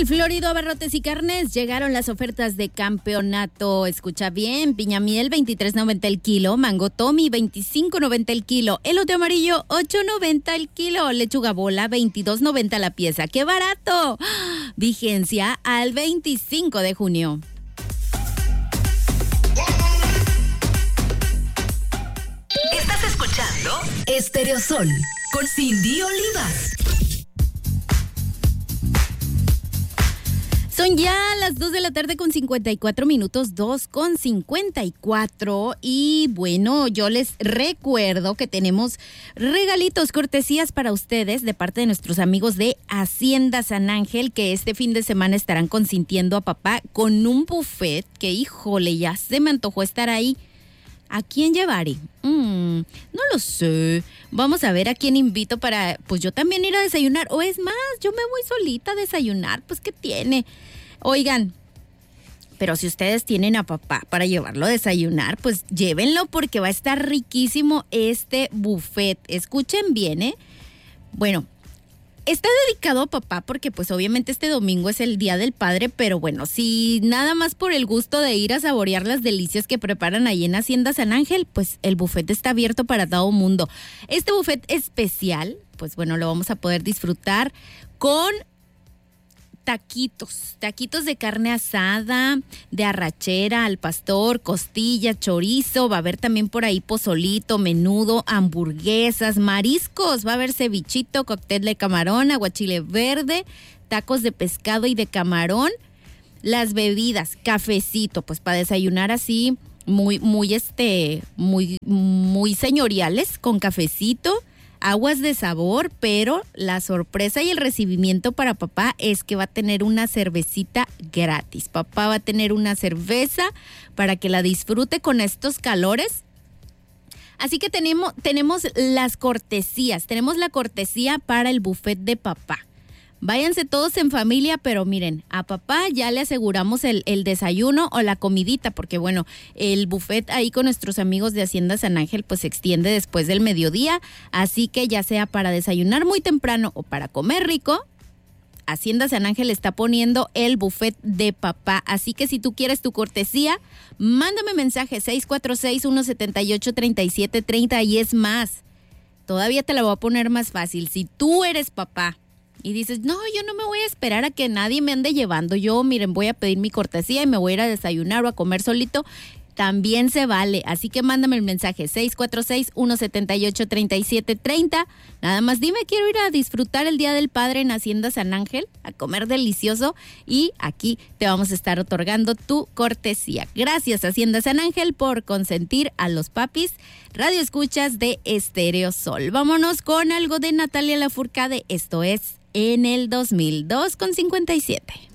el Florido Abarrotes y Carnes llegaron las ofertas de campeonato. Escucha bien, piña miel 23.90 el kilo, mango Tommy 25.90 el kilo, elote amarillo 8.90 el kilo, lechuga bola 22.90 la pieza. ¡Qué barato! Vigencia al 25 de junio. Estás escuchando Estéreo Sol con Cindy Olivas. Son ya las 2 de la tarde con 54 minutos, 2:54. Y bueno, yo les recuerdo que tenemos regalitos, cortesías para ustedes de parte de nuestros amigos de Hacienda San Ángel, que este fin de semana estarán consintiendo a papá con un buffet que, híjole, ya se me antojó estar ahí. ¿A quién llevaré? No lo sé. Vamos a ver a quién invito para, pues yo también ir a desayunar. O es más, yo me voy solita a desayunar, pues ¿qué tiene? Oigan, pero si ustedes tienen a papá para llevarlo a desayunar, pues llévenlo porque va a estar riquísimo este buffet. Escuchen bien, Bueno, está dedicado a papá porque pues obviamente este domingo es el Día del Padre, pero bueno, si nada más por el gusto de ir a saborear las delicias que preparan ahí en Hacienda San Ángel, pues el buffet está abierto para todo mundo. Este buffet especial, pues bueno, lo vamos a poder disfrutar con taquitos de carne asada, de arrachera, al pastor, costilla, chorizo, va a haber también por ahí pozolito, menudo, hamburguesas, mariscos, va a haber cevichito, cóctel de camarón, aguachile verde, tacos de pescado y de camarón, las bebidas, cafecito, pues para desayunar así muy señoriales con cafecito, aguas de sabor, pero la sorpresa y el recibimiento para papá es que va a tener una cervecita gratis. Papá va a tener una cerveza para que la disfrute con estos calores. Así que tenemos las cortesías. Tenemos la cortesía para el buffet de papá. Váyanse todos en familia, pero miren, a papá ya le aseguramos el desayuno o la comidita, porque bueno, el buffet ahí con nuestros amigos de Hacienda San Ángel pues se extiende después del mediodía, así que ya sea para desayunar muy temprano o para comer rico, Hacienda San Ángel está poniendo el buffet de papá. Así que si tú quieres tu cortesía, mándame mensaje 646-178-3730 y es más, todavía te la voy a poner más fácil. Si tú eres papá y dices, no, yo no me voy a esperar a que nadie me ande llevando. Yo, miren, voy a pedir mi cortesía y me voy a ir a desayunar o a comer solito. También se vale. Así que mándame el mensaje 646-178-3730. Nada más dime, quiero ir a disfrutar el Día del Padre en Hacienda San Ángel, a comer delicioso. Y aquí te vamos a estar otorgando tu cortesía. Gracias, Hacienda San Ángel, por consentir a los papis. Radio escuchas de Estéreo Sol. Vámonos con algo de Natalia Lafourcade. Esto es En el 2002 con 57.